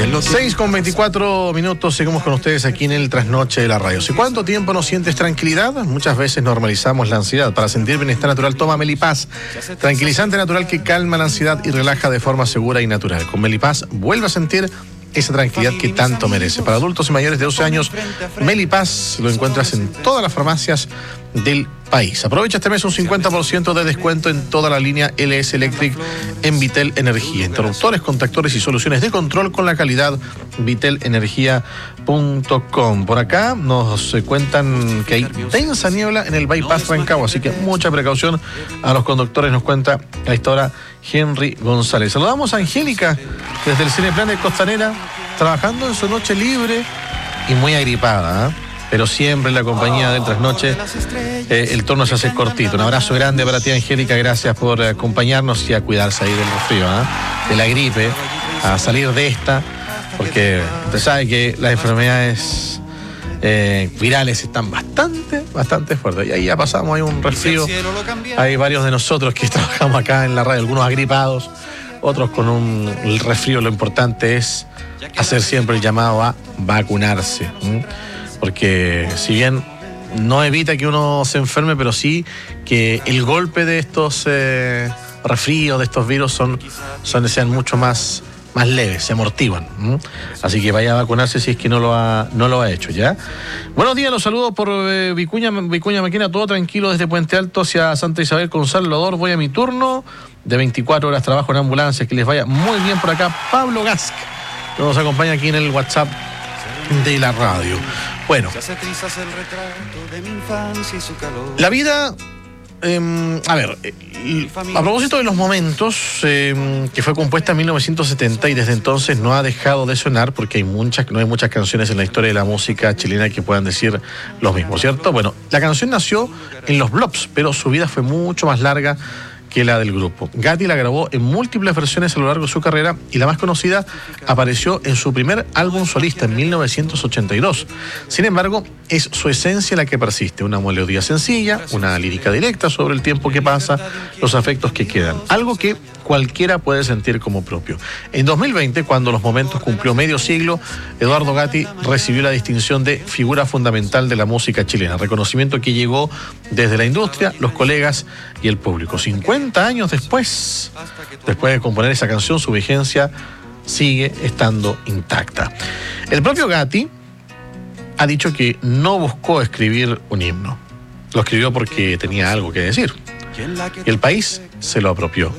6:24, seguimos con ustedes aquí en el Trasnoche de la Radio. ¿Hace cuánto tiempo no sientes tranquilidad? Muchas veces normalizamos la ansiedad. Para sentir bienestar natural, toma Melipaz, tranquilizante natural que calma la ansiedad y relaja de forma segura y natural. Con Melipaz vuelve a sentir esa tranquilidad que tanto merece. Para adultos y mayores de 12 años, Melipaz lo encuentras en todas las farmacias del país. Aprovecha este mes un 50% de descuento en toda la línea LS Electric en Vitel Energía. Interruptores, contactores y soluciones de control con la calidad vitelenergia.com. Por acá nos cuentan que hay densa niebla en el bypass Rancagua, así que mucha precaución a los conductores, nos cuenta a esta hora Henry González. Saludamos a Angélica desde el Cineplan de Costanera, trabajando en su noche libre y muy agripada, pero siempre en la compañía del Trasnoche. El turno se hace cortito. Un abrazo grande para ti, Angélica, gracias por acompañarnos y a cuidarse ahí del resfrío, de la gripe, a salir de esta, porque usted sabe que las enfermedades virales están bastante fuertes. Y ahí ya pasamos, hay un resfrío. Hay varios de nosotros que trabajamos acá en la radio, algunos agripados, otros con el resfrío. Lo importante es hacer siempre el llamado a vacunarse, porque si bien no evita que uno se enferme, pero sí que el golpe de estos resfríos, de estos virus, sean mucho más leves, se amortiguan. Así que vaya a vacunarse si es que no lo ha hecho, ¿ya? Buenos días, los saludo por Vicuña Maquena, todo tranquilo desde Puente Alto hacia Santa Isabel con Salvador. Voy a mi turno de 24 horas, trabajo en ambulancia, que les vaya muy bien por acá. Pablo Gask nos acompaña aquí en el WhatsApp de la radio. Bueno, la vida, a propósito de Los Momentos, que fue compuesta en 1970 y desde entonces no ha dejado de sonar, porque no hay muchas canciones en la historia de la música chilena que puedan decir lo mismo, ¿cierto? Bueno, la canción nació en Los Blobs, pero su vida fue mucho más larga que la del grupo. Gatti la grabó en múltiples versiones a lo largo de su carrera y la más conocida apareció en su primer álbum solista en 1982. Sin embargo, es su esencia la que persiste, una melodía sencilla, una lírica directa sobre el tiempo que pasa, los afectos que quedan, algo que cualquiera puede sentir como propio. En 2020, cuando Los Momentos cumplió medio siglo, Eduardo Gatti recibió la distinción de figura fundamental de la música chilena, reconocimiento que llegó desde la industria, los colegas y el público. 50 años después de componer esa canción, su vigencia sigue estando intacta. El propio Gatti ha dicho que no buscó escribir un himno. Lo escribió porque tenía algo que decir. Y el país se lo apropió.